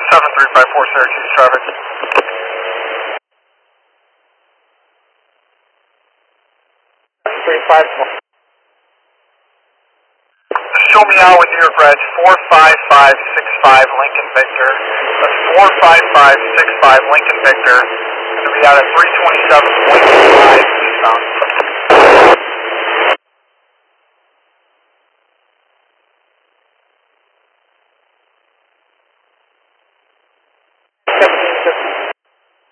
7354 Syracuse traffic. Show me out with New York Reg 45565 Lincoln Victor. That's 45565 Lincoln Victor. Going to be out at 327.5 eastbound.